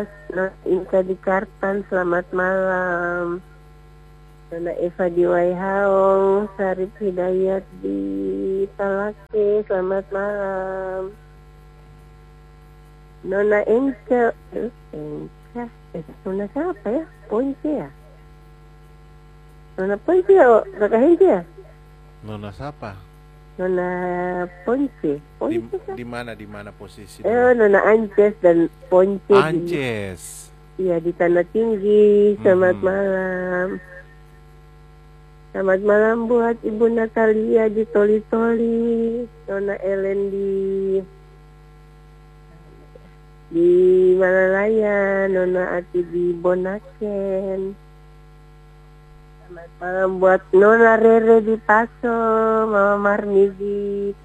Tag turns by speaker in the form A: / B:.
A: Nona Inka di Kartan, selamat malam. Nona Eva di Waihaong, Sarip Hidayat di Talake, selamat malam. Nona Enca, Nona siapa ya? Ponce ya? Nona Ponce ya, kakak Henki ya?
B: Nona siapa?
A: Nona Ponce.
B: Di mana posisi?
A: Nona Ances dan Ponce.
B: Ances.
A: Iya, di Tanah Tinggi. Selamat malam. Selamat malam buat Ibu Natalia di Toli-Toli, Nona Ellen di Malaya, Nona Ati di Bonaken. Selamat malam buat Nona Rere di Paso, Mama Marni di